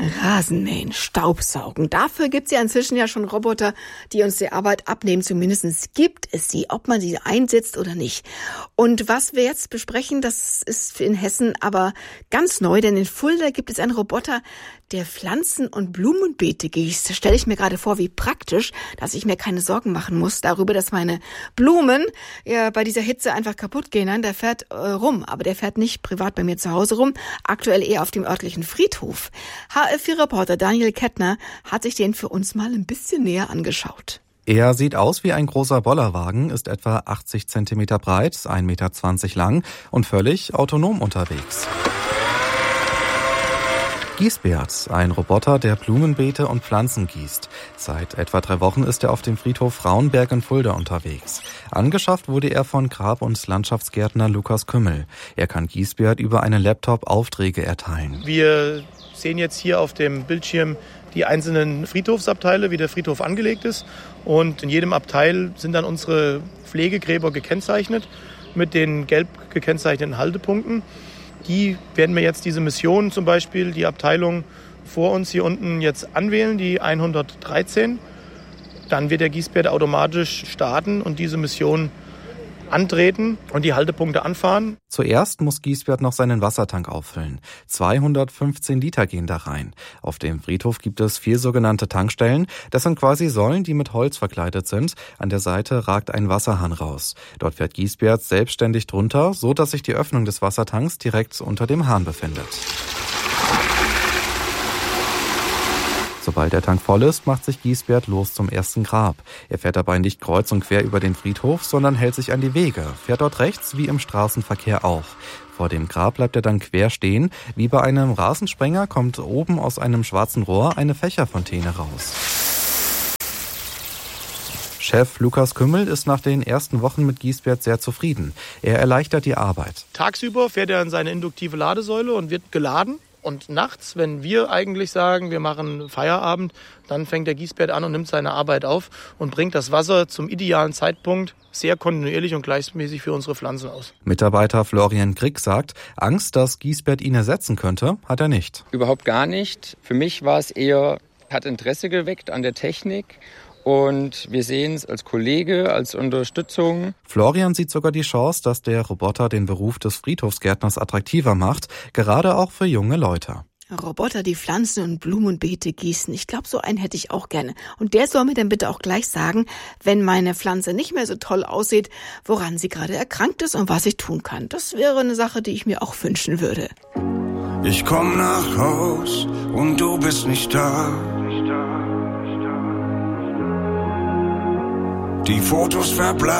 Rasenmähen, Staubsaugen. Dafür gibt's ja inzwischen ja schon Roboter, die uns die Arbeit abnehmen. Zumindest gibt es sie, ob man sie einsetzt oder nicht. Und was wir jetzt besprechen, das ist in Hessen aber ganz neu, denn in Fulda gibt es einen Roboter, der Pflanzen- und Blumenbeete gießt. Das stelle ich mir gerade vor, wie praktisch, dass ich mir keine Sorgen machen muss darüber, dass meine Blumen ja bei dieser Hitze einfach kaputt gehen. Nein, der fährt rum, aber der fährt nicht privat bei mir zu Hause rum, aktuell eher auf dem örtlichen Friedhof. HF4-Reporter Daniel Kettner hat sich den für uns mal ein bisschen näher angeschaut. Er sieht aus wie ein großer Bollerwagen, ist etwa 80 Zentimeter breit, 1,20 Meter lang und völlig autonom unterwegs. Gießbert, ein Roboter, der Blumenbeete und Pflanzen gießt. Seit etwa 3 Wochen ist er auf dem Friedhof Frauenberg in Fulda unterwegs. Angeschafft wurde er von Grab- und Landschaftsgärtner Lukas Kümmel. Er kann Gießbert über einen Laptop Aufträge erteilen. Wir sehen jetzt hier auf dem Bildschirm die einzelnen Friedhofsabteile, wie der Friedhof angelegt ist. Und in jedem Abteil sind dann unsere Pflegegräber gekennzeichnet mit den gelb gekennzeichneten Haltepunkten. Die werden wir jetzt diese Mission, zum Beispiel die Abteilung vor uns hier unten jetzt anwählen, die 113. Dann wird der Gießbert automatisch starten und diese Mission antreten und die Haltepunkte anfahren. Zuerst muss Gießbert noch seinen Wassertank auffüllen. 215 Liter gehen da rein. Auf dem Friedhof gibt es 4 sogenannte Tankstellen. Das sind quasi Säulen, die mit Holz verkleidet sind. An der Seite ragt ein Wasserhahn raus. Dort fährt Gießbert selbstständig drunter, so dass sich die Öffnung des Wassertanks direkt unter dem Hahn befindet. Sobald der Tank voll ist, macht sich Gießbert los zum ersten Grab. Er fährt dabei nicht kreuz und quer über den Friedhof, sondern hält sich an die Wege, fährt dort rechts wie im Straßenverkehr auch. Vor dem Grab bleibt er dann quer stehen. Wie bei einem Rasensprenger kommt oben aus einem schwarzen Rohr eine Fächerfontäne raus. Chef Lukas Kümmel ist nach den ersten Wochen mit Gießbert sehr zufrieden. Er erleichtert die Arbeit. Tagsüber fährt er in seine induktive Ladesäule und wird geladen. Und nachts, wenn wir eigentlich sagen, wir machen Feierabend, dann fängt der Gießbert an und nimmt seine Arbeit auf und bringt das Wasser zum idealen Zeitpunkt sehr kontinuierlich und gleichmäßig für unsere Pflanzen aus. Mitarbeiter Florian Krick sagt, Angst, dass Gießbert ihn ersetzen könnte, hat er nicht. Überhaupt gar nicht. Für mich war es eher, hat Interesse geweckt an der Technik. Und wir sehen es als Kollege, als Unterstützung. Florian sieht sogar die Chance, dass der Roboter den Beruf des Friedhofsgärtners attraktiver macht, gerade auch für junge Leute. Roboter, die Pflanzen- und Blumenbeete gießen. Ich glaube, so einen hätte ich auch gerne. Und der soll mir dann bitte auch gleich sagen, wenn meine Pflanze nicht mehr so toll aussieht, woran sie gerade erkrankt ist und was ich tun kann. Das wäre eine Sache, die ich mir auch wünschen würde. Ich komm nach Haus und du bist nicht da. Die Fotos verblassen.